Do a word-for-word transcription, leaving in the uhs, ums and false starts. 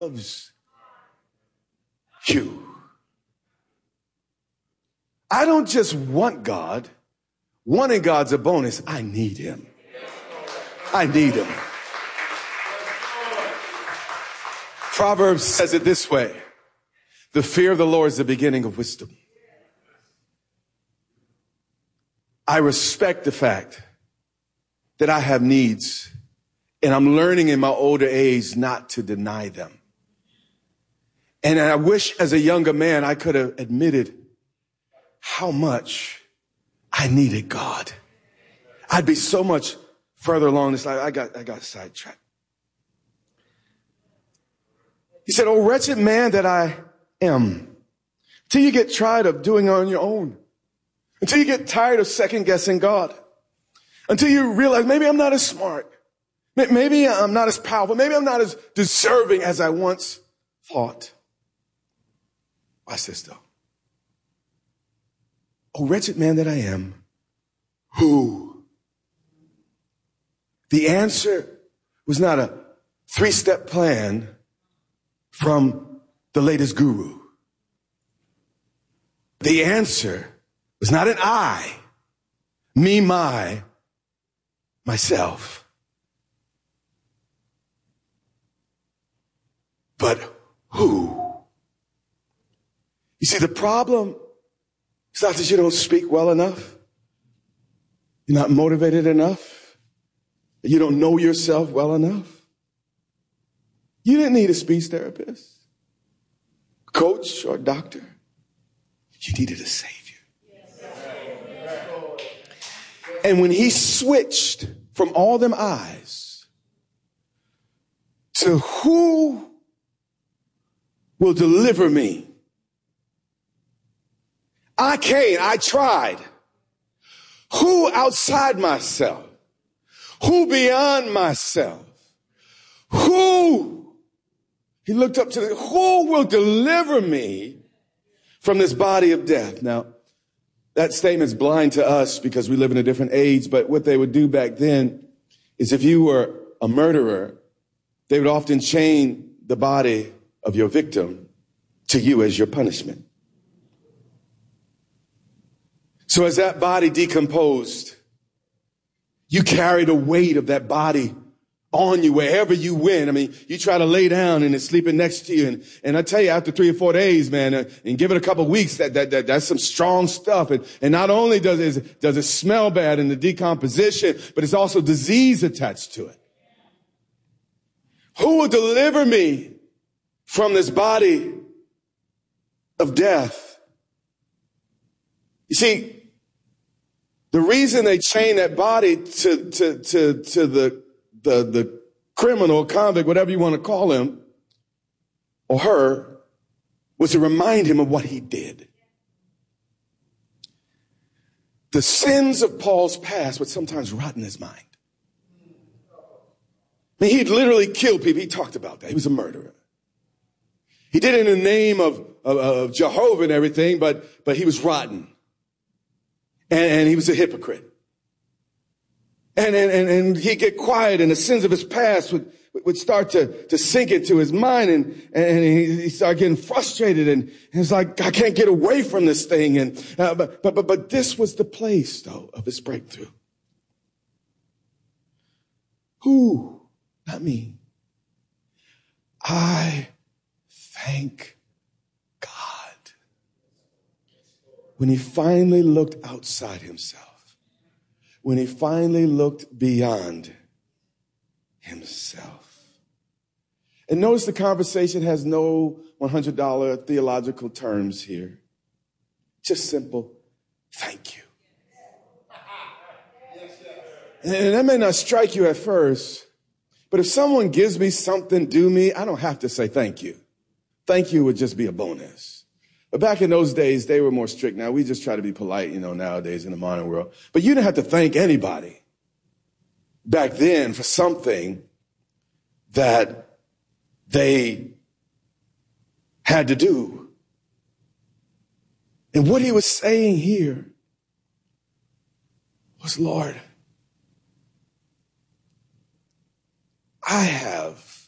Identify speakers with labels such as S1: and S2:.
S1: loves you. I don't just want God. Wanting God's a bonus. I need him. I need him. Proverbs says it this way. The fear of the Lord is the beginning of wisdom. I respect the fact that I have needs, and I'm learning in my older age not to deny them. And I wish as a younger man I could have admitted how much I needed God. I'd be so much further along this life. I got, I got sidetracked. He said, "Oh, wretched man that I am, until you get tired of doing it on your own, until you get tired of second guessing God, until you realize maybe I'm not as smart, maybe I'm not as powerful, maybe I'm not as deserving as I once thought." Watch this though. "Oh, wretched man that I am, who?" The answer was not a three-step plan from the latest guru. The answer was not an I, me, my, myself. But who? You see, the problem is not that you don't speak well enough. You're not motivated enough. You don't know yourself well enough. You didn't need a speech therapist, coach, or doctor. You needed a savior. And when he switched from all them eyes to who will deliver me, I came, I tried. Who outside myself? Who beyond myself? Who? He looked up to the, who will deliver me from this body of death? Now, that statement is blind to us because we live in a different age, but what they would do back then is if you were a murderer, they would often chain the body of your victim to you as your punishment. So as that body decomposed, you carry the weight of that body on you wherever you went. I mean, you try to lay down and it's sleeping next to you. And, and I tell you, after three or four days, man, uh, and give it a couple of weeks, that, that, that, that's some strong stuff. And, and not only does it, does it smell bad in the decomposition, but it's also disease attached to it. Who will deliver me from this body of death? You see, the reason they chained that body to, to, to, to the, the, the criminal, convict, whatever you want to call him or her, was to remind him of what he did. The sins of Paul's past would sometimes rot in his mind. I mean, he'd literally killed people. He talked about that. He was a murderer. He did it in the name of, of, of Jehovah and everything, but, but he was rotten. And, and he was a hypocrite. And, and, and, and he'd get quiet and the sins of his past would, would start to, to sink into his mind, and, and he, he started getting frustrated, and he's like, I can't get away from this thing. And, uh, but, but, but, but this was the place though of his breakthrough. Who? Not me. I thank God. When he finally looked outside himself, when he finally looked beyond himself. And notice the conversation has no one hundred dollars theological terms here. Just simple, thank you. And that may not strike you at first, but if someone gives me something due me, I don't have to say thank you. Thank you would just be a bonus. But back in those days, they were more strict. Now, we just try to be polite, you know, nowadays in the modern world. But you didn't have to thank anybody back then for something that they had to do. And what he was saying here was, Lord, I have